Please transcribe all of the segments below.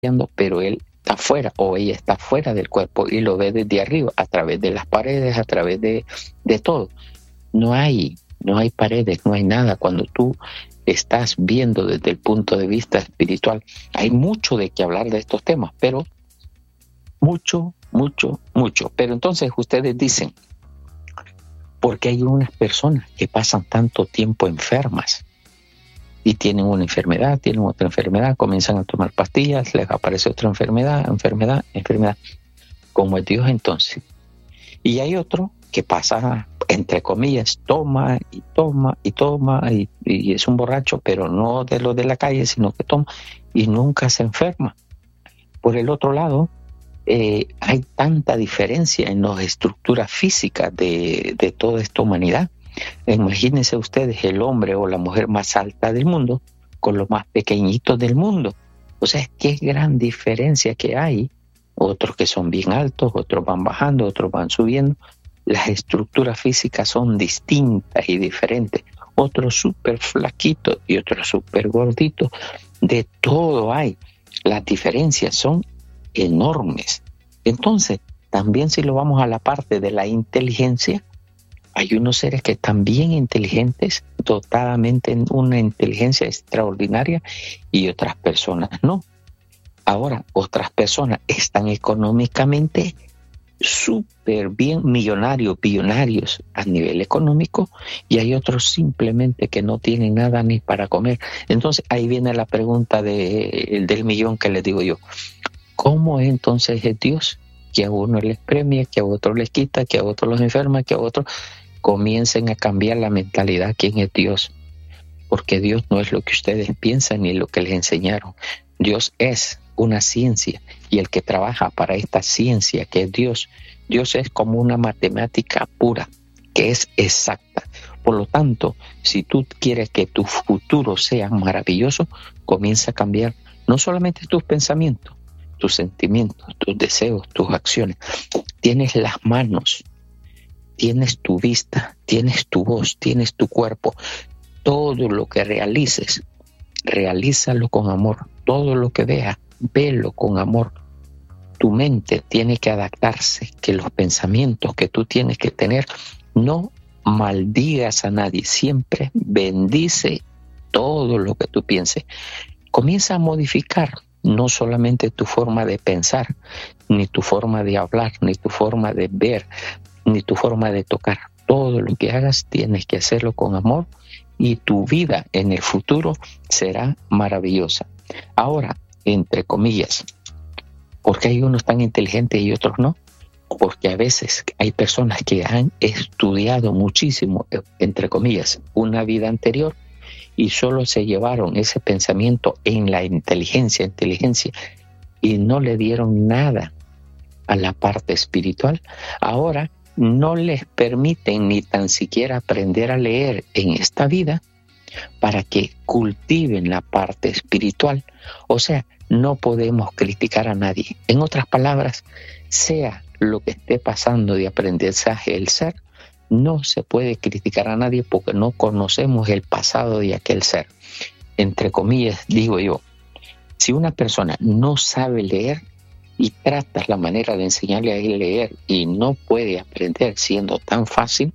pero él está fuera o ella está fuera del cuerpo y lo ve desde arriba, a través de las paredes, a través de todo. No hay paredes, no hay nada. Cuando tú estás viendo desde el punto de vista espiritual, hay mucho de qué hablar de estos temas, pero mucho. Pero entonces ustedes dicen, ¿por qué hay unas personas que pasan tanto tiempo enfermas? Y tienen una enfermedad, tienen otra enfermedad, comienzan a tomar pastillas, les aparece otra enfermedad, como es Dios entonces. Y hay otro que pasa, entre comillas, toma y es un borracho, pero no de los de la calle, sino que toma y nunca se enferma. Por el otro lado, hay tanta diferencia en las estructuras físicas de toda esta humanidad. Imagínense ustedes el hombre o la mujer más alta del mundo con los más pequeñitos del mundo. O sea, qué gran diferencia que hay. Otros que son bien altos, otros van bajando, otros van subiendo. Las estructuras físicas son distintas y diferentes. Otros súper flaquitos y otros súper gorditos. De todo hay. Las diferencias son enormes. Entonces, también si lo vamos a la parte de la inteligencia, hay unos seres que están bien inteligentes, dotadamente en una inteligencia extraordinaria, y otras personas no. Ahora, otras personas están económicamente súper bien, millonarios, billonarios a nivel económico, y hay otros simplemente que no tienen nada ni para comer. Entonces, ahí viene la pregunta del millón que les digo yo. ¿Cómo es entonces el Dios que a uno les premia, que a otro les quita, que a otro los enferma, que a otro comiencen a cambiar la mentalidad? ¿Quién es Dios? Porque Dios no es lo que ustedes piensan ni lo que les enseñaron. Dios es una ciencia, y el que trabaja para esta ciencia que es Dios es como una matemática pura, que es exacta. Por lo tanto, si tú quieres que tu futuro sea maravilloso, comienza a cambiar no solamente tus pensamientos, tus sentimientos, tus deseos, tus acciones. Tienes las manos, tienes tu vista, tienes tu voz, tienes tu cuerpo. Todo lo que realices, realízalo con amor. Todo lo que veas, velo con amor. Tu mente tiene que adaptarse, que los pensamientos que tú tienes que tener, no maldigas a nadie, siempre bendice todo lo que tú pienses. Comienza a modificar no solamente tu forma de pensar, ni tu forma de hablar, ni tu forma de ver, ni tu forma de tocar. Todo lo que hagas tienes que hacerlo con amor, y tu vida en el futuro será maravillosa. Ahora, entre comillas, ¿por qué hay unos tan inteligentes y otros no? Porque a veces hay personas que han estudiado muchísimo, entre comillas, una vida anterior, y solo se llevaron ese pensamiento en la inteligencia, y no le dieron nada a la parte espiritual. Ahora no les permiten ni tan siquiera aprender a leer en esta vida para que cultiven la parte espiritual. O sea, no podemos criticar a nadie. En otras palabras, sea lo que esté pasando de aprendizaje del ser, no se puede criticar a nadie porque no conocemos el pasado de aquel ser. Entre comillas, digo yo, si una persona no sabe leer y tratas la manera de enseñarle a él leer y no puede aprender siendo tan fácil,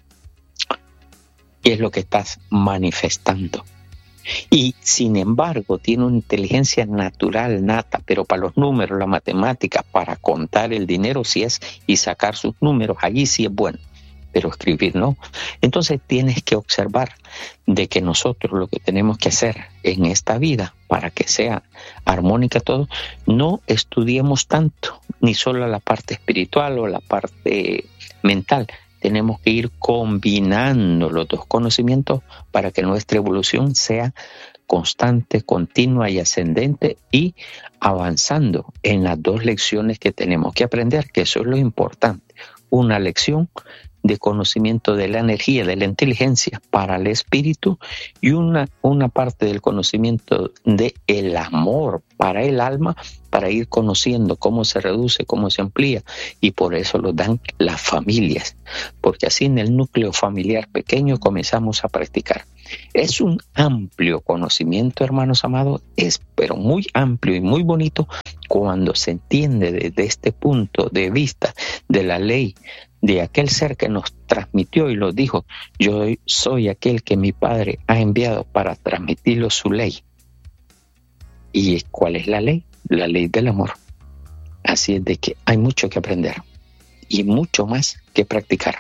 ¿qué es lo que estás manifestando? Y sin embargo tiene una inteligencia natural nata, pero para los números, la matemática, para contar el dinero sí es, y sacar sus números, allí sí es bueno, pero escribir no. Entonces tienes que observar de que nosotros lo que tenemos que hacer en esta vida para que sea armónica todo, no estudiemos tanto, ni solo la parte espiritual o la parte mental. Tenemos que ir combinando los dos conocimientos para que nuestra evolución sea constante, continua y ascendente, y avanzando en las dos lecciones que tenemos que aprender, que eso es lo importante. Una lección de conocimiento de la energía, de la inteligencia para el espíritu, y una parte del conocimiento de el amor para el alma, para ir conociendo cómo se reduce, cómo se amplía, y por eso lo dan las familias, porque así en el núcleo familiar pequeño comenzamos a practicar. Es un amplio conocimiento, hermanos amados, pero muy amplio y muy bonito cuando se entiende desde este punto de vista de la ley de aquel ser que nos transmitió y lo dijo: yo soy aquel que mi Padre ha enviado para transmitirlo su ley. ¿Y cuál es la ley? La ley del amor. Así es de que hay mucho que aprender y mucho más que practicar.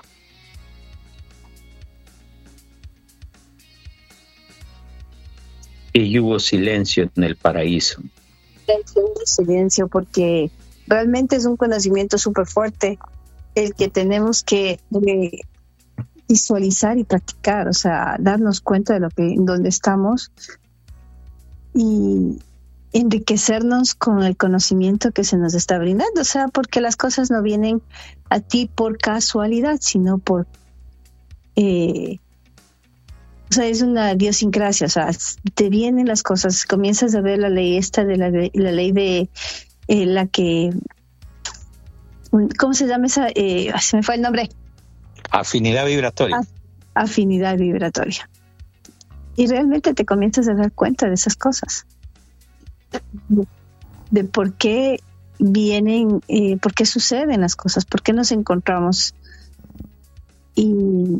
Y hubo silencio en el paraíso. Silencio, porque realmente es un conocimiento súper fuerte el que tenemos que visualizar y practicar, o sea, darnos cuenta de lo que, donde estamos y enriquecernos con el conocimiento que se nos está brindando, o sea, porque las cosas no vienen a ti por casualidad, sino por o sea, es una idiosincrasia, o sea, te vienen las cosas, comienzas a ver la ley esta de la ley de la que, ¿cómo se llama esa? Se me fue el nombre. Afinidad vibratoria. Afinidad vibratoria. Y realmente te comienzas a dar cuenta de esas cosas, de por qué vienen, por qué suceden las cosas, por qué nos encontramos y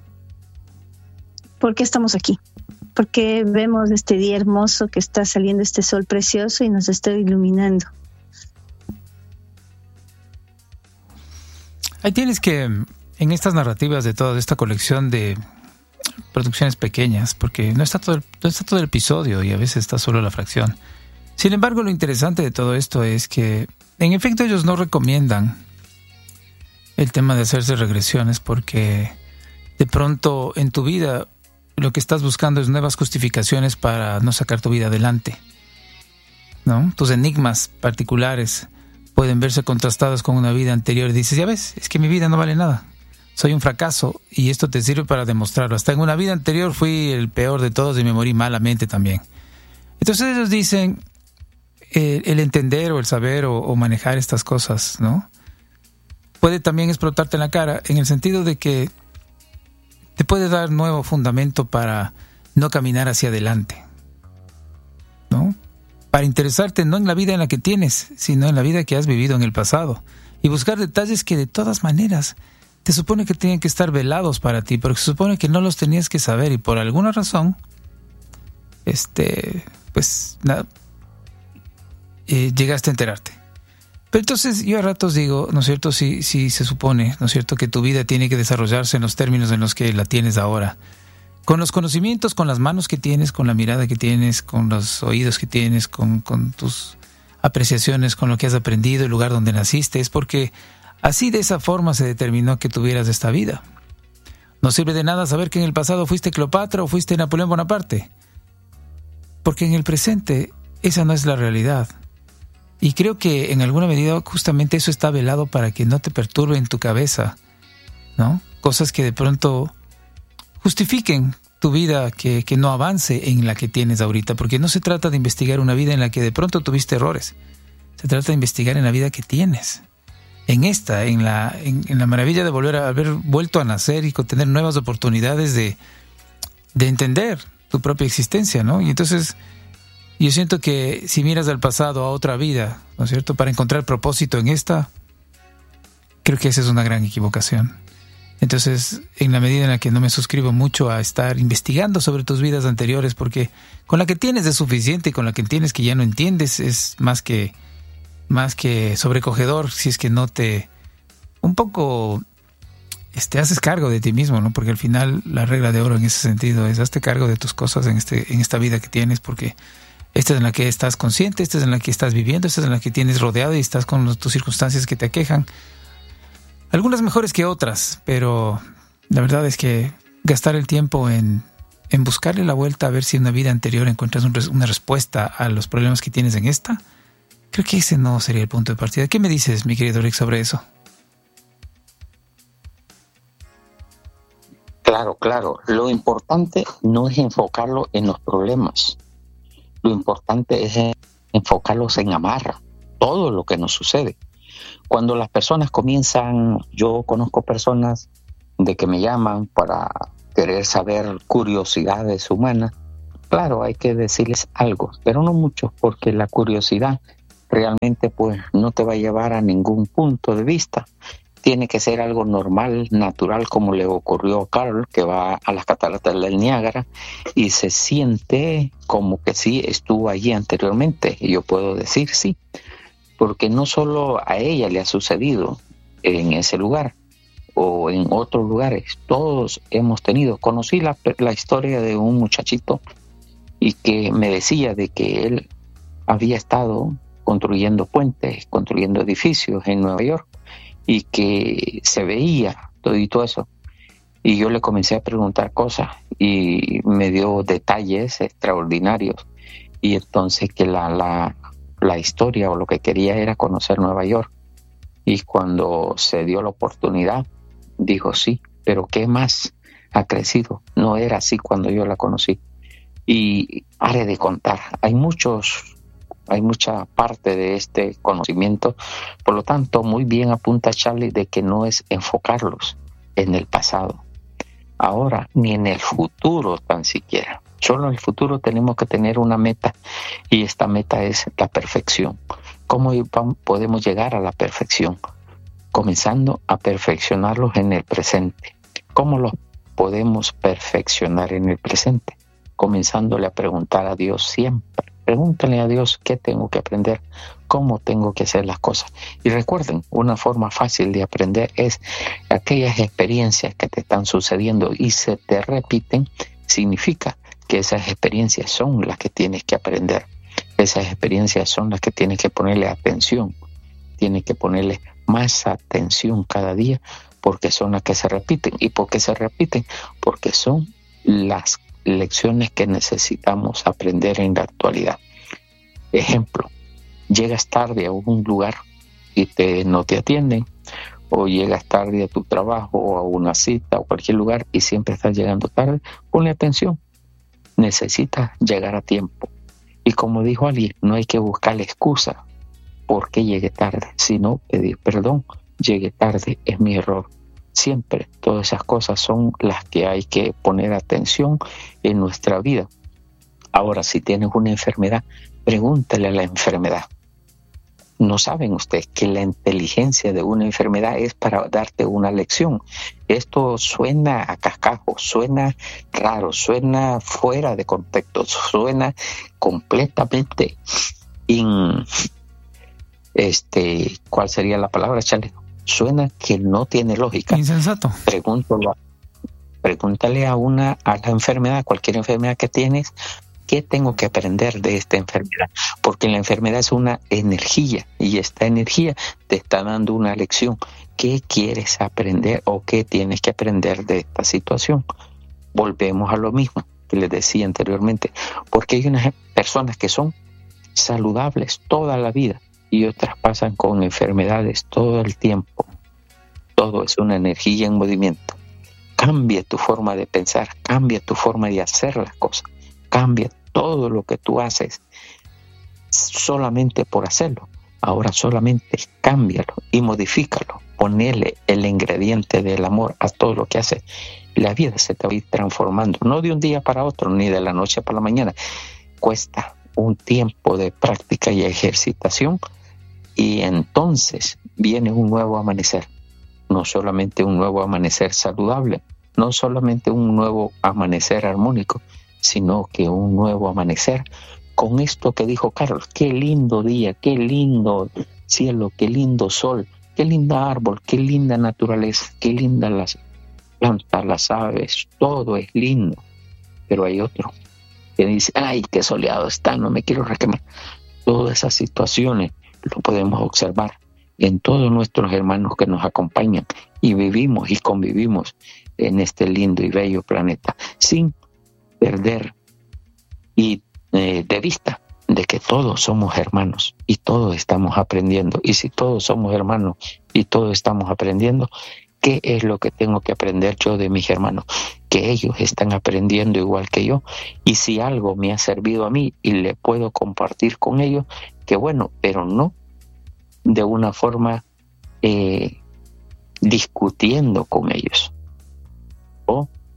por qué estamos aquí, por qué vemos este día hermoso que está saliendo, este sol precioso y nos está iluminando. Ahí tienes que, en estas narrativas de toda esta colección de producciones pequeñas, porque no está todo el episodio y a veces está solo la fracción. Sin embargo, lo interesante de todo esto es que, en efecto, ellos no recomiendan el tema de hacerse regresiones porque de pronto en tu vida lo que estás buscando es nuevas justificaciones para no sacar tu vida adelante, ¿no? Tus enigmas particulares pueden verse contrastados con una vida anterior y dices, ya ves, es que mi vida no vale nada, soy un fracaso, y esto te sirve para demostrarlo. Hasta en una vida anterior fui el peor de todos y me morí malamente también. Entonces ellos dicen, el entender o el saber o manejar estas cosas, ¿no? Puede también explotarte en la cara, en el sentido de que te puede dar nuevo fundamento para no caminar hacia adelante, ¿no? Para interesarte no en la vida en la que tienes, sino en la vida que has vivido en el pasado. Y buscar detalles que de todas maneras te supone que tienen que estar velados para ti, porque se supone que no los tenías que saber y por alguna razón, llegaste a enterarte. Pero entonces yo a ratos digo, ¿no es cierto? Si se supone, ¿no es cierto?, que tu vida tiene que desarrollarse en los términos en los que la tienes ahora. Con los conocimientos, con las manos que tienes, con la mirada que tienes, con los oídos que tienes, con tus apreciaciones, con lo que has aprendido, el lugar donde naciste, es porque así, de esa forma, se determinó que tuvieras esta vida. No sirve de nada saber que en el pasado fuiste Cleopatra o fuiste Napoleón Bonaparte, porque en el presente esa no es la realidad. Y creo que en alguna medida justamente eso está velado para que no te perturbe en tu cabeza, ¿no? Cosas que de pronto justifiquen tu vida, que no avance en la que tienes ahorita, porque no se trata de investigar una vida en la que de pronto tuviste errores. Se trata de investigar en la vida que tienes. En la maravilla de volver a haber vuelto a nacer y tener nuevas oportunidades de entender tu propia existencia, ¿no? Y entonces yo siento que si miras al pasado, a otra vida, ¿no es cierto?, para encontrar propósito en esta, creo que esa es una gran equivocación. Entonces, en la medida en la que no me suscribo mucho a estar investigando sobre tus vidas anteriores, porque con la que tienes es suficiente y con la que tienes que ya no entiendes es más que sobrecogedor, si es que no te un poco haces cargo de ti mismo, ¿no? Porque al final la regla de oro en ese sentido es hazte cargo de tus cosas en esta vida que tienes, porque esta es en la que estás consciente, esta es en la que estás viviendo, esta es en la que tienes rodeado y estás con tus circunstancias que te aquejan. Algunas mejores que otras, pero la verdad es que gastar el tiempo en buscarle la vuelta a ver si en una vida anterior encuentras una respuesta a los problemas que tienes en esta, creo que ese no sería el punto de partida. ¿Qué me dices, mi querido Rick, sobre eso? Claro. Lo importante no es enfocarlo en los problemas. Lo importante es enfocarlos en amar todo lo que nos sucede. Cuando las personas comienzan, yo conozco personas de que me llaman para querer saber curiosidades humanas, claro, hay que decirles algo, pero no mucho, porque la curiosidad realmente pues no te va a llevar a ningún punto de vista. Tiene que ser algo normal, natural, como le ocurrió a Carl, que va a las cataratas del Niágara y se siente como que sí estuvo allí anteriormente. Y yo puedo decir sí, porque no solo a ella le ha sucedido en ese lugar o en otros lugares, todos hemos tenido. Conocí la historia de un muchachito y que me decía de que él había estado construyendo puentes, construyendo edificios en Nueva York, y que se veía todo eso. Y yo le comencé a preguntar cosas y me dio detalles extraordinarios. Y entonces que la historia o lo que quería era conocer Nueva York. Y cuando se dio la oportunidad, dijo sí, pero ¿qué más ha crecido? No era así cuando yo la conocí. Y haré de contar. Hay mucha parte de este conocimiento, por lo tanto, muy bien apunta Charlie de que no es enfocarlos en el pasado, ahora, ni en el futuro tan siquiera. Solo en el futuro tenemos que tener una meta, y esta meta es la perfección. ¿Cómo podemos llegar a la perfección? Comenzando a perfeccionarlos en el presente. ¿Cómo los podemos perfeccionar en el presente? Comenzándole a preguntar a Dios siempre. Pregúntale a Dios qué tengo que aprender, cómo tengo que hacer las cosas. Y recuerden, una forma fácil de aprender es aquellas experiencias que te están sucediendo y se te repiten, significa que esas experiencias son las que tienes que aprender. Esas experiencias son las que tienes que ponerle atención. Tienes que ponerle más atención cada día porque son las que se repiten. ¿Y por qué se repiten? Porque son las lecciones que necesitamos aprender en la actualidad. Ejemplo, llegas tarde a un lugar y no te atienden, o llegas tarde a tu trabajo o a una cita o cualquier lugar y siempre estás llegando tarde. Ponle atención, necesitas llegar a tiempo. Y como dijo alguien, no hay que buscar la excusa por qué llegué tarde, sino pedir perdón. Llegué tarde, es mi error. Siempre todas esas cosas son las que hay que poner atención en nuestra vida. Ahora, si tienes una enfermedad, pregúntale a la enfermedad. ¿No saben ustedes que la inteligencia de una enfermedad es para darte una lección? Esto suena a cascajo, suena raro, suena fuera de contexto, suena completamente ¿cuál sería la palabra, Charlie? Suena que no tiene lógica. Insensato. Pregúntale a la enfermedad, cualquier enfermedad que tienes, ¿qué tengo que aprender de esta enfermedad? Porque la enfermedad es una energía y esta energía te está dando una lección. ¿Qué quieres aprender o qué tienes que aprender de esta situación? Volvemos a lo mismo que les decía anteriormente, porque hay unas personas que son saludables toda la vida y otras pasan con enfermedades todo el tiempo. Todo es una energía en movimiento. Cambia tu forma de pensar, cambia tu forma de hacer las cosas, cambia todo lo que tú haces solamente por hacerlo. Ahora solamente cámbialo y modifícalo. Ponele el ingrediente del amor a todo lo que haces. La vida se te va a ir transformando, no de un día para otro, ni de la noche para la mañana. Cuesta un tiempo de práctica y ejercitación, y entonces viene un nuevo amanecer. No solamente un nuevo amanecer saludable, no solamente un nuevo amanecer armónico, sino que un nuevo amanecer con esto que dijo Carlos. Qué lindo día, qué lindo cielo, qué lindo sol, qué linda árbol, qué linda naturaleza, qué lindas las plantas, las aves, todo es lindo. Pero hay otro que dice, ay, qué soleado está, no me quiero requemar. Todas esas situaciones lo podemos observar en todos nuestros hermanos que nos acompañan y vivimos y convivimos en este lindo y bello planeta, sin perder de vista de que todos somos hermanos y todos estamos aprendiendo. Y si todos somos hermanos y todos estamos aprendiendo, ¿qué es lo que tengo que aprender yo de mis hermanos? Que ellos están aprendiendo igual que yo, y si algo me ha servido a mí y le puedo compartir con ellos, qué bueno, pero no de una forma discutiendo con ellos o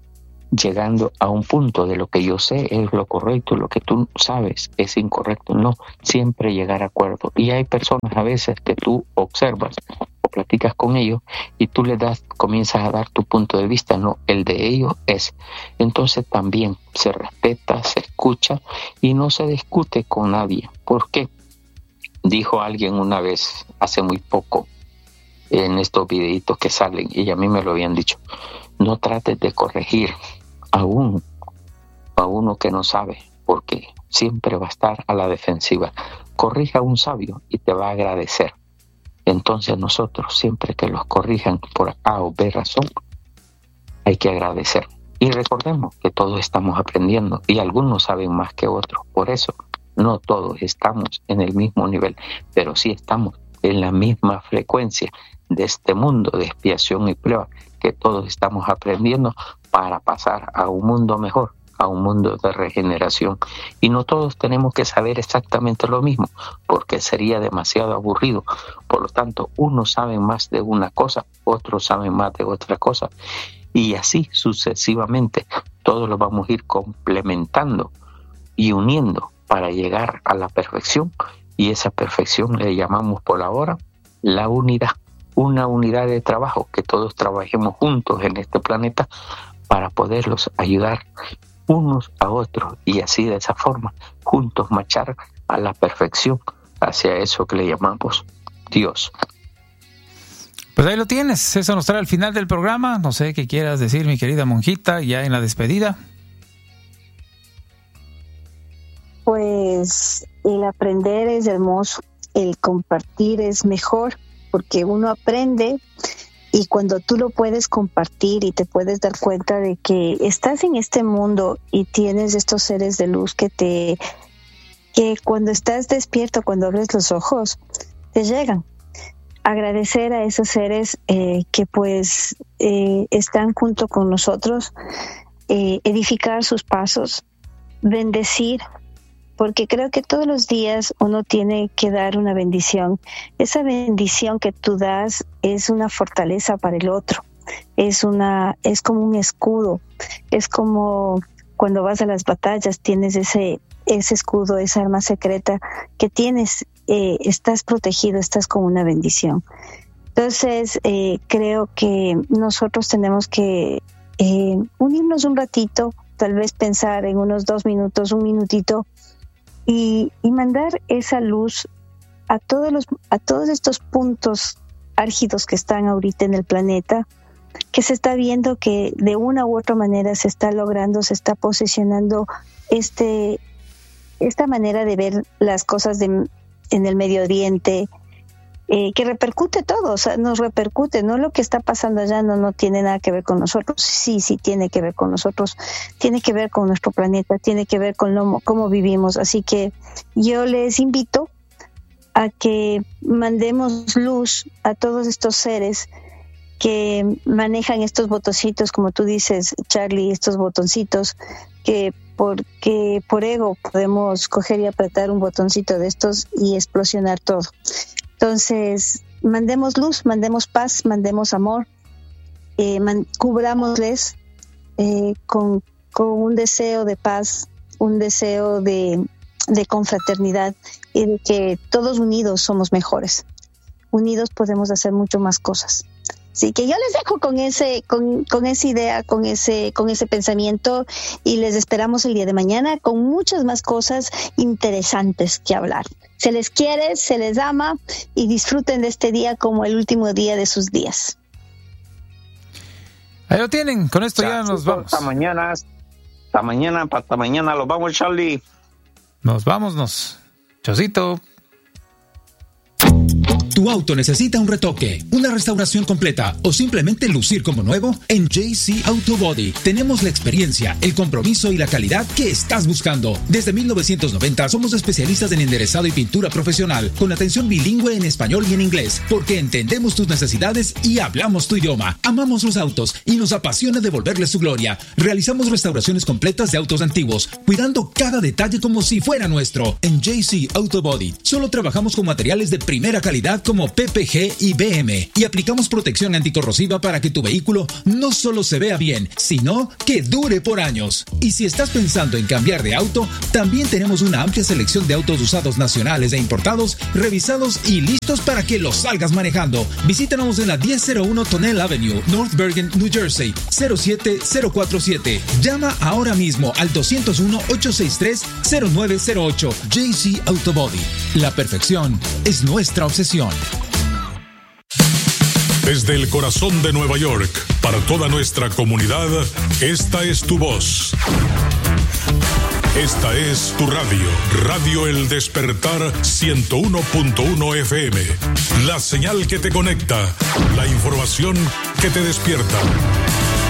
llegando a un punto de lo que yo sé es lo correcto, lo que tú sabes es incorrecto. No, siempre llegar a acuerdo. Y hay personas a veces que tú observas o platicas con ellos y tú comienzas a dar tu punto de vista, no, el de ellos es. Entonces también se respeta, se escucha y no se discute con nadie. ¿Por qué? Dijo alguien una vez, hace muy poco, en estos videitos que salen, y a mí me lo habían dicho, no trates de corregir a uno que no sabe, porque siempre va a estar a la defensiva. Corrija a un sabio y te va a agradecer. Entonces nosotros, siempre que los corrijan por A o B razón, hay que agradecer. Y recordemos que todos estamos aprendiendo y algunos saben más que otros. Por eso no todos estamos en el mismo nivel, pero sí estamos en la misma frecuencia de este mundo de expiación y prueba, que todos estamos aprendiendo para pasar a un mundo mejor, a un mundo de regeneración. Y no todos tenemos que saber exactamente lo mismo, porque sería demasiado aburrido. Por lo tanto, unos saben más de una cosa, otros saben más de otra cosa. Y así sucesivamente, todos lo vamos a ir complementando y uniendo para llegar a la perfección. Y esa perfección le llamamos por ahora la unidad. Una unidad de trabajo, que todos trabajemos juntos en este planeta para poderlos ayudar unos a otros y así de esa forma juntos marchar a la perfección hacia eso que le llamamos Dios. Pues ahí lo tienes, eso nos trae al final del programa. No sé qué quieras decir, mi querida monjita, ya en la despedida. Pues el aprender es hermoso, el compartir es mejor, porque uno aprende y cuando tú lo puedes compartir y te puedes dar cuenta de que estás en este mundo y tienes estos seres de luz que cuando estás despierto, cuando abres los ojos, te llegan. Agradecer a esos seres que pues están junto con nosotros, edificar sus pasos, bendecir, porque creo que todos los días uno tiene que dar una bendición. Esa bendición que tú das es una fortaleza para el otro, es como un escudo, es como cuando vas a las batallas, tienes ese escudo, esa arma secreta que tienes, estás protegido, estás con una bendición. Entonces, creo que nosotros tenemos que unirnos un ratito, tal vez pensar en unos 2 minutos, 1 minutito, y mandar esa luz a todos estos puntos álgidos que están ahorita en el planeta, que se está viendo que de una u otra manera se está logrando, se está posicionando esta manera de ver las cosas en el Medio Oriente, que repercute todo, o sea, nos repercute, no lo que está pasando allá no tiene nada que ver con nosotros, sí tiene que ver con nosotros, tiene que ver con nuestro planeta, tiene que ver con cómo vivimos, así que yo les invito a que mandemos luz a todos estos seres que manejan estos botoncitos, como tú dices, Charlie, estos botoncitos, porque por ego podemos coger y apretar un botoncito de estos y explosionar todo. Entonces, mandemos luz, mandemos paz, mandemos amor, cubrámosles con un deseo de paz, un deseo de confraternidad y de que todos unidos somos mejores. Unidos podemos hacer mucho más cosas. Así que yo les dejo con esa idea, con ese pensamiento, y les esperamos el día de mañana con muchas más cosas interesantes que hablar. Se les quiere, se les ama y disfruten de este día como el último día de sus días. Ahí lo tienen, con esto ya nos vamos. Hasta mañana los vamos, Charlie. Nos vamos. Chocito. ¿Tu auto necesita un retoque, una restauración completa o simplemente lucir como nuevo? En JC Auto Body tenemos la experiencia, el compromiso y la calidad que estás buscando. Desde 1990 somos especialistas en enderezado y pintura profesional, con atención bilingüe en español y en inglés, porque entendemos tus necesidades y hablamos tu idioma. Amamos los autos y nos apasiona devolverles su gloria. Realizamos restauraciones completas de autos antiguos, cuidando cada detalle como si fuera nuestro. En JC Auto Body solo trabajamos con materiales de primera calidad como PPG y BM y aplicamos protección anticorrosiva para que tu vehículo no solo se vea bien, sino que dure por años. Y si estás pensando en cambiar de auto, también tenemos una amplia selección de autos usados nacionales e importados, revisados y listos para que los salgas manejando. Visítanos en la 1001 Tonnelle Avenue, North Bergen, New Jersey, 07047. Llama ahora mismo al 201-863-0908. JC Auto Body. La perfección es nuestra obsesión. Desde el corazón de Nueva York, para toda nuestra comunidad, esta es tu voz. Esta es tu radio, Radio El Despertar 101.1 FM. La señal que te conecta, la información que te despierta.